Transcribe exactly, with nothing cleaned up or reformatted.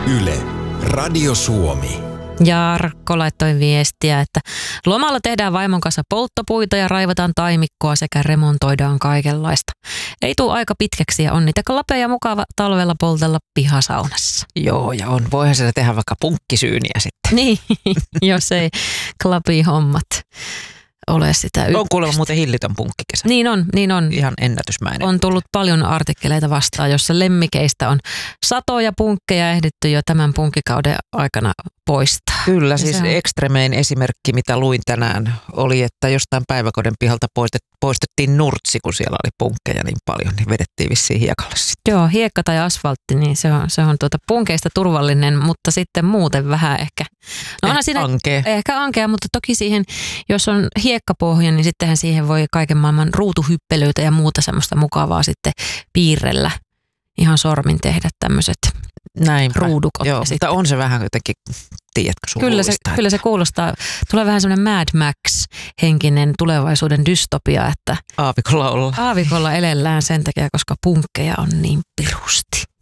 Yle, Radio Suomi. Jarkko laittoi viestiä, että lomalla tehdään vaimon kanssa polttopuita ja raivataan taimikkoa sekä remontoidaan kaikenlaista. Ei tule aika pitkäksi ja on niitä klapeja mukava talvella poltella pihasaunassa. Joo, ja on. Voihan siellä tehdä vaikka punkkisyyniä sitten. Niin, jos ei klapi hommat ole sitä ykköstä. On kuulemma muuten hillitön punkkikesä. Niin on, niin on. Ihan ennätysmäinen. On tullut paljon artikkeleita vastaan, jossa lemmikeistä on satoja punkkeja ehditty jo tämän punkkikauden aikana poistaa. Kyllä, Ja siis se on- ekstremein esimerkki, mitä luin tänään, oli, että jostain päiväkodin pihalta poistet- poistettiin nurtsi, kun siellä oli punkkeja niin paljon, niin vedettiin vissiin hiekalle sitten. Joo, hiekka tai asfaltti, niin se on, se on tuota punkeista turvallinen, mutta sitten muuten vähän ehkä. No onhan siinä Ankea. ehkä ankea, mutta toki siihen, jos on hiekkapohja, niin sittenhän siihen voi kaiken maailman ruutuhyppelyitä ja muuta semmoista mukavaa sitten piirrellä. Ihan sormin tehdä tämmöiset Näinpä. ruudukot. Joo, ja mutta sitten. on se vähän jotenkin, tiedätkö, Kyllä se, surullista. kyllä se kuulostaa, tulee vähän semmoinen Mad Max-henkinen tulevaisuuden dystopia, että Aavikolla ollaan. aavikolla elellään sen takia, koska punkkeja on niin pirusti.